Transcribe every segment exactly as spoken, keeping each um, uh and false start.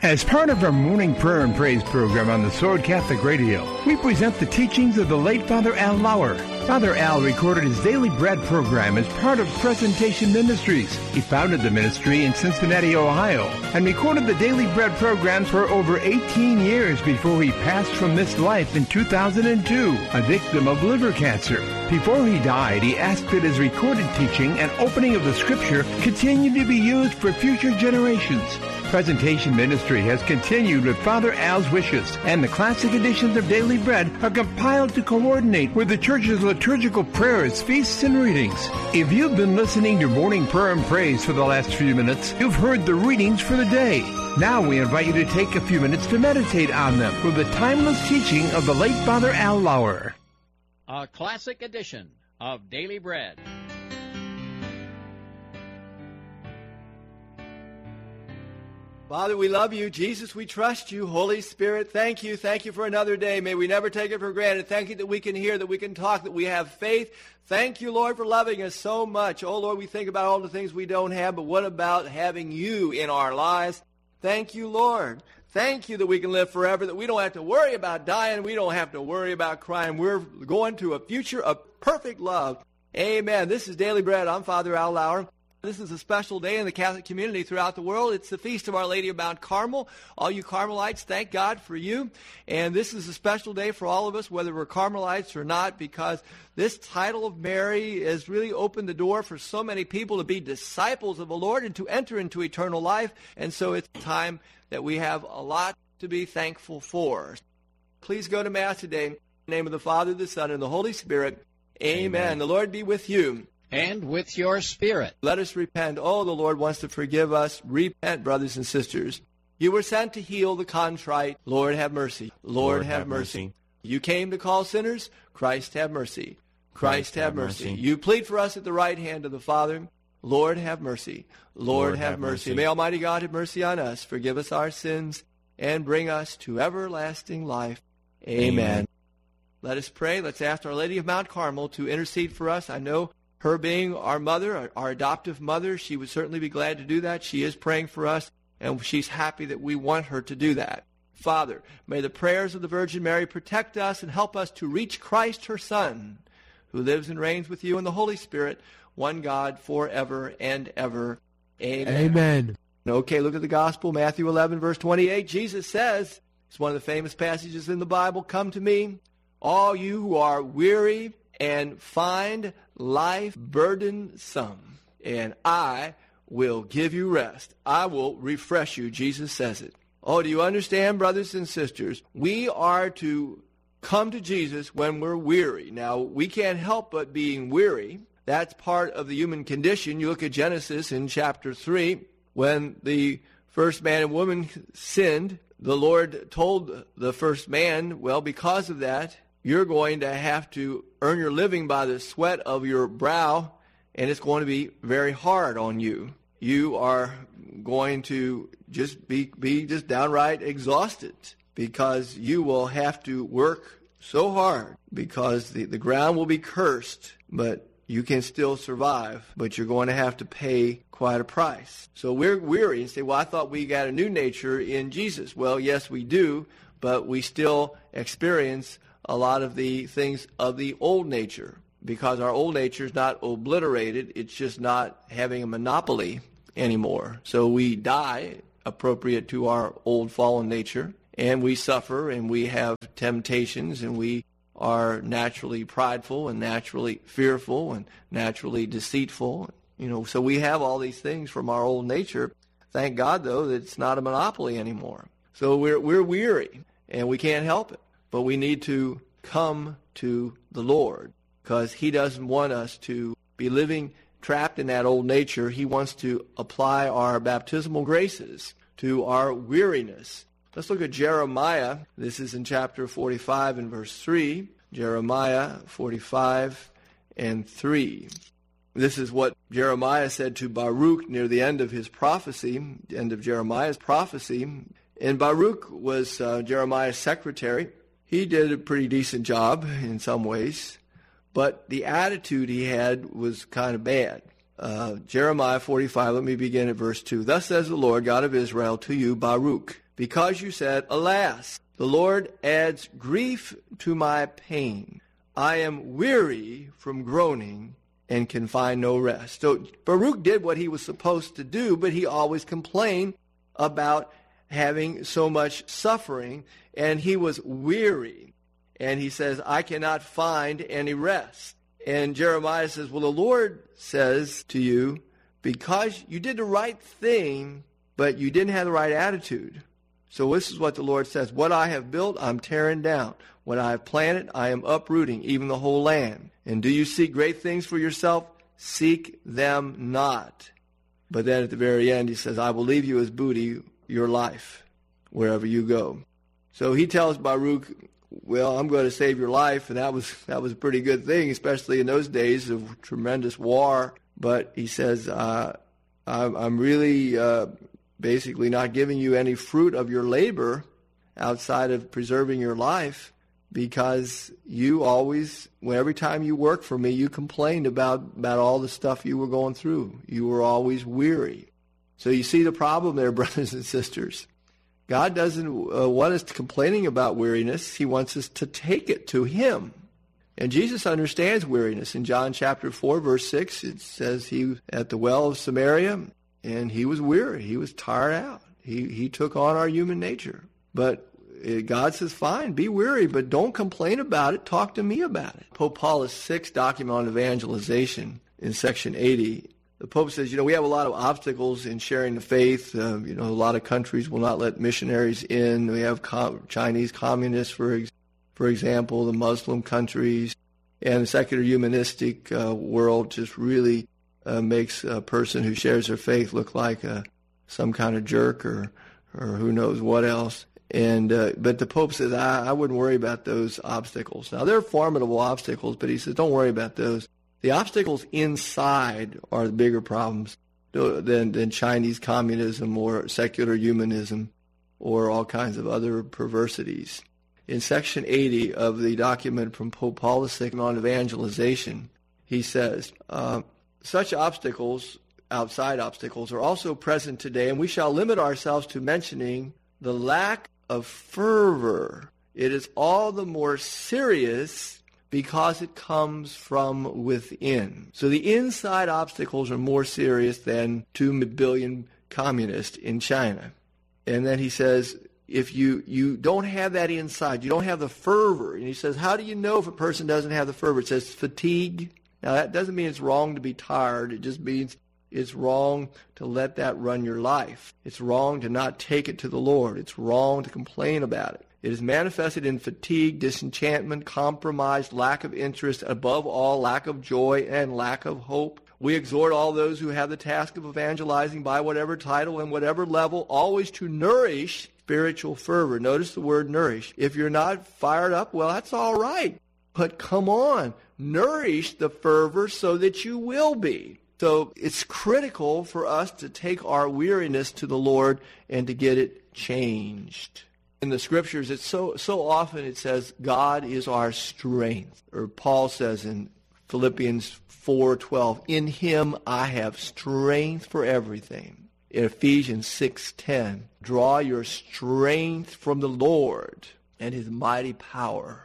As part of our morning prayer and praise program on the Sword Catholic Radio, we present the teachings of the late Father Al Lauer. Father Al recorded his Daily Bread program as part of Presentation Ministries. He founded the ministry in Cincinnati, Ohio, and recorded the Daily Bread program for over eighteen years before he passed from this life in two thousand two, a victim of liver cancer. Before he died, he asked that his recorded teaching and opening of the Scripture continue to be used for future generations. Presentation Ministry has continued with Father Al's wishes, and the classic editions of Daily Bread are compiled to coordinate with the Church's liturgical prayers, feasts, and readings. If you've been listening to Morning Prayer and Praise for the last few minutes, you've heard the readings for the day. Now we invite you to take a few minutes to meditate on them with the timeless teaching of the late Father Al Lauer. A classic edition of Daily Bread. Father, we love you. Jesus, we trust you. Holy Spirit, thank you. Thank you for another day. May we never take it for granted. Thank you that we can hear, that we can talk, that we have faith. Thank you, Lord, for loving us so much. Oh, Lord, we think about all the things we don't have, but what about having you in our lives? Thank you, Lord. Thank you that we can live forever, that we don't have to worry about dying. We don't have to worry about crying. We're going to a future of perfect love. Amen. This is Daily Bread. I'm Father Al Lauer. This is a special day in the Catholic community throughout the world. It's the Feast of Our Lady of Mount Carmel. All you Carmelites, thank God for you. And this is a special day for all of us, whether we're Carmelites or not, because this title of Mary has really opened the door for so many people to be disciples of the Lord and to enter into eternal life. And so it's time that we have a lot to be thankful for. Please go to Mass today. In the name of the Father, the Son, and the Holy Spirit. Amen. Amen. The Lord be with you. And with your spirit. Let us repent. Oh, the Lord wants to forgive us. Repent, brothers and sisters. You were sent to heal the contrite. Lord, have mercy. Lord, Lord have, have mercy. mercy. You came to call sinners. Christ, have mercy. Christ, Christ have, have mercy. mercy. You plead for us at the right hand of the Father. Lord, have mercy. Lord, Lord have, have mercy. mercy. May Almighty God have mercy on us, forgive us our sins, and bring us to everlasting life. Amen. Amen. Let us pray. Let's ask Our Lady of Mount Carmel to intercede for us. I know her being our mother, our, our adoptive mother, she would certainly be glad to do that. She is praying for us, and she's happy that we want her to do that. Father, may the prayers of the Virgin Mary protect us and help us to reach Christ, her Son, who lives and reigns with you in the Holy Spirit, one God, forever and ever. Amen. Amen. Okay, look at the Gospel, Matthew eleven, verse twenty-eight. Jesus says, it's one of the famous passages in the Bible, "Come to me, all you who are weary and find life burdensome, and I will give you rest. I will refresh you." Jesus says it. Oh, do you understand, brothers and sisters? We are to come to Jesus when we're weary. Now, we can't help but being weary. That's part of the human condition. You look at Genesis in chapter three, when the first man and woman sinned, the Lord told the first man, well, because of that, you're going to have to earn your living by the sweat of your brow, and it's going to be very hard on you. You are going to just be, be just downright exhausted because you will have to work so hard because the, the ground will be cursed, but you can still survive, but you're going to have to pay quite a price. So we're weary and say, well, I thought we got a new nature in Jesus. Well, yes, we do, but we still experience a lot of the things of the old nature, because our old nature is not obliterated. It's just not having a monopoly anymore. So we die appropriate to our old fallen nature, and we suffer, and we have temptations, and we are naturally prideful and naturally fearful and naturally deceitful. You know, so we have all these things from our old nature. Thank God, though, that it's not a monopoly anymore. So we're we're weary, and we can't help it. But we need to come to the Lord, because he doesn't want us to be living trapped in that old nature. He wants to apply our baptismal graces to our weariness. Let's look at Jeremiah. This is in chapter forty-five and verse three. Jeremiah forty-five and three. This is what Jeremiah said to Baruch near the end of his prophecy, the end of Jeremiah's prophecy. And Baruch was uh, Jeremiah's secretary. He did a pretty decent job in some ways, but the attitude he had was kind of bad. Uh, Jeremiah forty-five, let me begin at verse two. "Thus says the Lord God of Israel to you, Baruch, because you said, alas, the Lord adds grief to my pain. I am weary from groaning and can find no rest. So Baruch did what he was supposed to do, but he always complained about having so much suffering, and he was weary. And he says, I cannot find any rest. And Jeremiah says, well, the Lord says to you, because you did the right thing, but you didn't have the right attitude. So this is what the Lord says. What I have built, I'm tearing down. What I have planted, I am uprooting, even the whole land. And do you seek great things for yourself? Seek them not. But then at the very end, he says, I will leave you as booty, your life, wherever you go. So he tells Baruch, well, I'm going to save your life. And that was that was a pretty good thing, especially in those days of tremendous war. But he says, uh, I'm, I'm really uh, basically not giving you any fruit of your labor outside of preserving your life, because you always, well, every time you worked for me, you complained about, about all the stuff you were going through. You were always weary. So you see the problem there, brothers and sisters. God doesn't uh, want us complaining about weariness. He wants us to take it to him. And Jesus understands weariness. In John chapter four, verse six, it says he was at the well of Samaria, and he was weary. He was tired out. He, he took on our human nature. But God says, fine, be weary, but don't complain about it. Talk to me about it. Pope Paul the Sixth document on evangelization in section eighty. The Pope says, you know, we have a lot of obstacles in sharing the faith. Uh, you know, a lot of countries will not let missionaries in. We have com- Chinese communists, for ex- for example, the Muslim countries, and the secular humanistic uh, world just really uh, makes a person who shares their faith look like a, some kind of jerk or or who knows what else. And uh, but the Pope says, I, I wouldn't worry about those obstacles. Now, they're formidable obstacles, but he says, don't worry about those. The obstacles inside are the bigger problems than, than Chinese communism or secular humanism or all kinds of other perversities. In section eighty of the document from Pope Paul the Sixth on evangelization, he says, uh, such obstacles, outside obstacles, are also present today, and we shall limit ourselves to mentioning the lack of fervor. It is all the more serious because it comes from within. So the inside obstacles are more serious than two billion communists in China. And then he says, if you, you don't have that inside, you don't have the fervor. And he says, how do you know if a person doesn't have the fervor? It says fatigue. Now that doesn't mean it's wrong to be tired. It just means it's wrong to let that run your life. It's wrong to not take it to the Lord. It's wrong to complain about it. It is manifested in fatigue, disenchantment, compromise, lack of interest, above all, lack of joy and lack of hope. We exhort all those who have the task of evangelizing by whatever title and whatever level always to nourish spiritual fervor. Notice the word nourish. If you're not fired up, well, that's all right. But come on, nourish the fervor so that you will be. So it's critical for us to take our weariness to the Lord and to get it changed. In the scriptures, it's so so often it says, God is our strength. Or Paul says in Philippians four twelve, in him I have strength for everything. In Ephesians six ten, draw your strength from the Lord and his mighty power.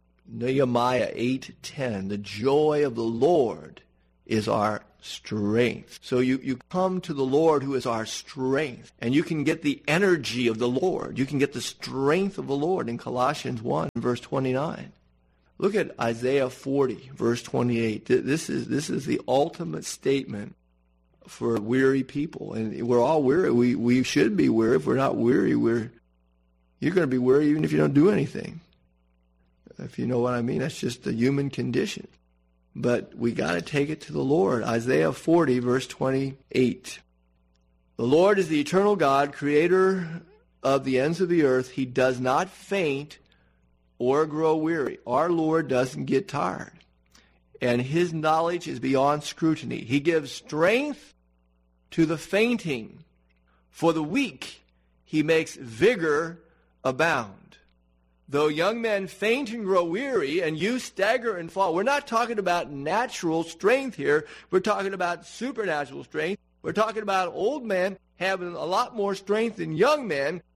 Nehemiah eight ten, the joy of the Lord is our strength. So you, you come to the Lord who is our strength, and you can get the energy of the Lord. You can get the strength of the Lord in Colossians one, verse twenty-nine. Look at Isaiah forty, verse twenty-eight. This is, this is the ultimate statement for weary people. And we're all weary. We, we should be weary. If we're not weary, we're, you're going to be weary even if you don't do anything. If you know what I mean, that's just the human condition. But we got to take it to the Lord. Isaiah forty, verse twenty-eight. The Lord is the eternal God, creator of the ends of the earth. He does not faint or grow weary. Our Lord doesn't get tired. And his knowledge is beyond scrutiny. He gives strength to the fainting. For the weak, he makes vigor abound. Though young men faint and grow weary, and youth stagger and fall. We're not talking about natural strength here. We're talking about supernatural strength. We're talking about old men having a lot more strength than young men,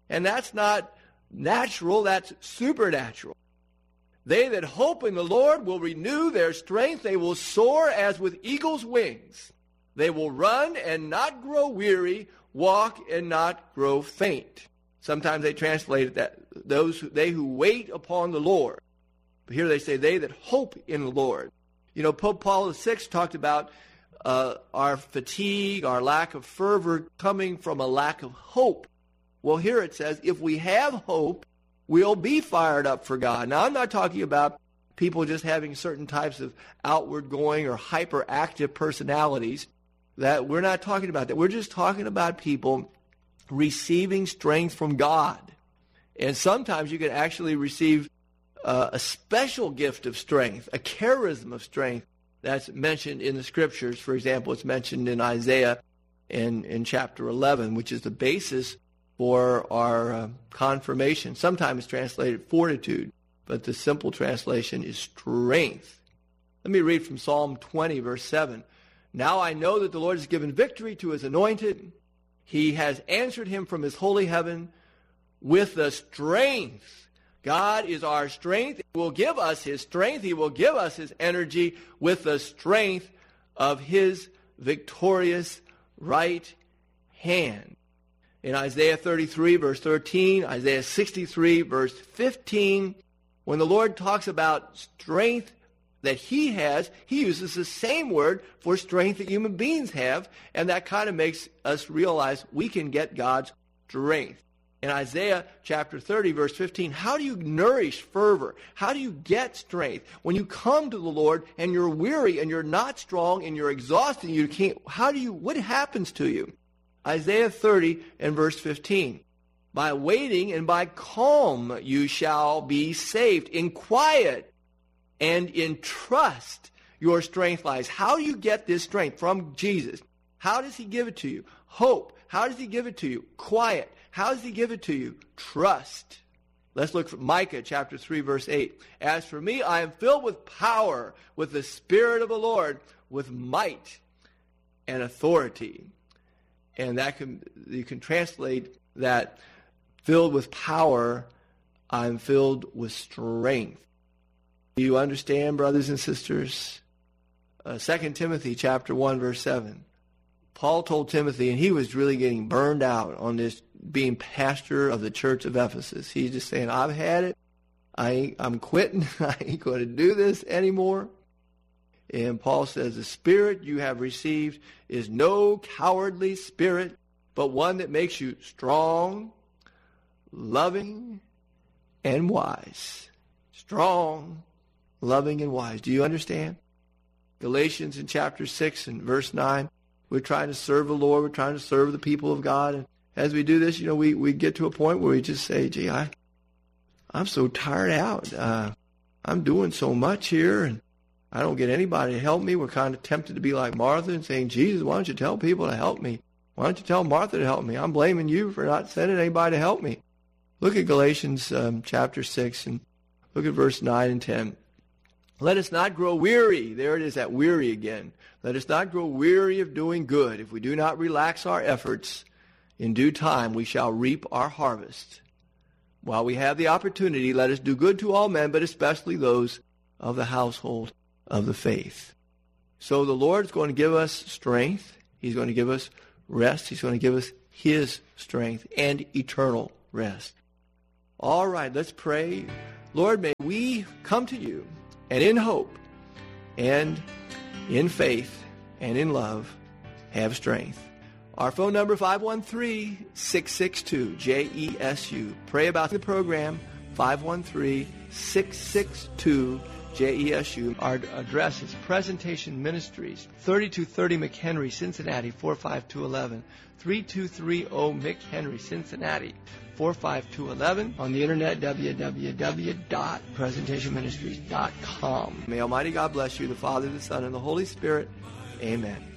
And that's not natural, that's supernatural. They that hope in the Lord will renew their strength. They will soar as with eagle's wings. They will run and not grow weary, walk and not grow faint. Sometimes they translate it that those they who wait upon the Lord. But here they say they that hope in the Lord. You know, Pope Paul the Sixth talked about uh, our fatigue, our lack of fervor coming from a lack of hope. Well, here it says, if we have hope, we'll be fired up for God. Now, I'm not talking about people just having certain types of outward going or hyperactive personalities. That we're not talking about that. We're just talking about people receiving strength from God. And sometimes you can actually receive uh, a special gift of strength, a charism of strength that's mentioned in the Scriptures. For example, it's mentioned in Isaiah in, in chapter eleven, which is the basis for our uh, confirmation. Sometimes it's translated fortitude, but the simple translation is strength. Let me read from Psalm twenty, verse seven. Now I know that the Lord has given victory to his anointed. He has answered him from his holy heaven with the strength. God is our strength. He will give us his strength. He will give us his energy with the strength of his victorious right hand. In Isaiah thirty-three, verse thirteen, Isaiah sixty-three, verse fifteen, when the Lord talks about strength that he has, he uses the same word for strength that human beings have, and that kind of makes us realize we can get God's strength. In Isaiah chapter thirty, verse fifteen, how do you nourish fervor? How do you get strength? When you come to the Lord and you're weary and you're not strong and you're exhausted, and you can't, how do you, what happens to you? Isaiah thirty and verse fifteen, by waiting and by calm you shall be saved. In quiet and in trust your strength lies. How do you get this strength? From Jesus. How does he give it to you? Hope. How does he give it to you? Quiet. How does he give it to you? Trust. Let's look at Micah chapter three, verse eight. As for me, I am filled with power, with the Spirit of the Lord, with might and authority. And that can, you can translate that filled with power, I'm filled with strength. Do you understand, brothers and sisters? Uh, Second Timothy chapter one, verse seven. Paul told Timothy, and he was really getting burned out on this being pastor of the church of Ephesus. He's just saying, I've had it. I ain't, I'm quitting. I ain't going to do this anymore. And Paul says, the spirit you have received is no cowardly spirit, but one that makes you strong, loving, and wise. Strong, loving, and wise. Do you understand? Galatians in chapter six and verse nine, we're trying to serve the Lord. We're trying to serve the people of God. And as we do this, you know, we, we get to a point where we just say, gee, I, I'm so tired out. Uh, I'm doing so much here, and I don't get anybody to help me. We're kind of tempted to be like Martha and saying, Jesus, why don't you tell people to help me? Why don't you tell Martha to help me? I'm blaming you for not sending anybody to help me. Look at Galatians um, chapter six and look at verse nine and ten. Let us not grow weary. There it is, that weary again. Let us not grow weary of doing good. If we do not relax our efforts, in due time we shall reap our harvest. While we have the opportunity, let us do good to all men, but especially those of the household of the faith. So the Lord's going to give us strength. He's going to give us rest. He's going to give us his strength and eternal rest. All right, let's pray. Lord, may we come to you and in hope and in faith and in love have strength. Our phone number, five one three, six six two, J E S U. Pray about the program, five one three, six six two, J E S U. Our address is Presentation Ministries, thirty-two thirty McHenry, Cincinnati, four five two one one, thirty-two thirty McHenry, Cincinnati, four five two one one. On the internet, w w w dot presentation ministries dot com. May Almighty God bless you, the Father, the Son, and the Holy Spirit. Amen.